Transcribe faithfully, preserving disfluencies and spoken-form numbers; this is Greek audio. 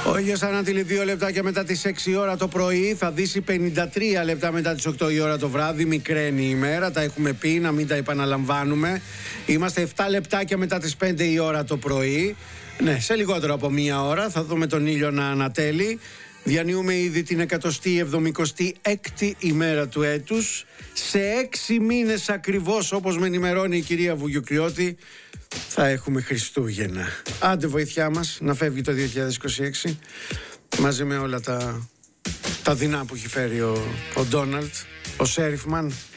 Ο ήλιος ανατείλει δύο λεπτάκια μετά τις έξι ώρα το πρωί, θα δύσει πενήντα τρία λεπτά μετά τις οκτώ η ώρα το βράδυ. Μικραίνει η ημέρα, τα έχουμε πει, να μην τα επαναλαμβάνουμε. Είμαστε επτά λεπτάκια μετά τις πέντε η ώρα το πρωί. Ναι, σε λιγότερο από μία ώρα θα δούμε τον ήλιο να ανατέλει. Διανύουμε ήδη την εκατοστή εβδομηκοστή έκτη ημέρα του έτους. Σε έξι μήνες ακριβώς, όπως με ενημερώνει η κυρία Βουγιουκριώτη, θα έχουμε Χριστούγεννα. Άντε βοηθιά μας να φεύγει το δύο χιλιάδες είκοσι έξι μαζί με όλα τα, τα δεινά που έχει φέρει ο, ο Ντόναλτ, ο Σέριφμαν.